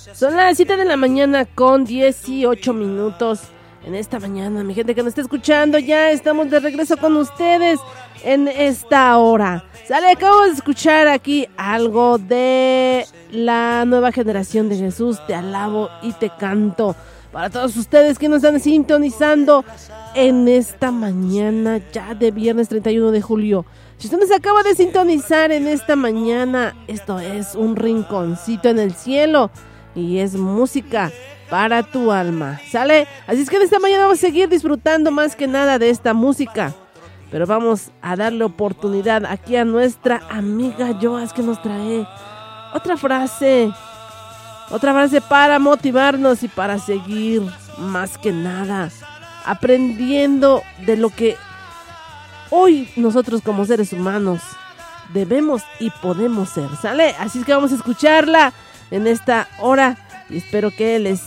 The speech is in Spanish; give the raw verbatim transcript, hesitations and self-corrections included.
Son las siete de la mañana con dieciocho minutos. En esta mañana, mi gente que nos está escuchando, ya estamos de regreso con ustedes en esta hora. Sale, acabo de escuchar aquí algo de la nueva generación de Jesús. Te alabo y te canto. Para todos ustedes que nos están sintonizando en esta mañana ya de viernes treinta y uno de julio. Si usted nos acaba de sintonizar en esta mañana, esto es Un Rinconcito en el Cielo y es música para tu alma, ¿sale? Así es que en esta mañana vamos a seguir disfrutando más que nada de esta música, pero vamos a darle oportunidad aquí a nuestra amiga Joas, que nos trae otra frase, otra frase para motivarnos y para seguir más que nada aprendiendo de lo que hoy nosotros como seres humanos debemos y podemos ser, ¿sale? Así es que vamos a escucharla en esta hora y espero que les